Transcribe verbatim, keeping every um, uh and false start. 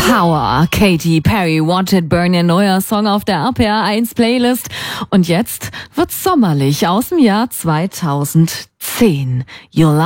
Power, Katy Perry, Watch It Burn, ihr neuer Song auf der R P R eins Playlist. Und jetzt wird's sommerlich aus dem Jahr zweitausendzehn. Your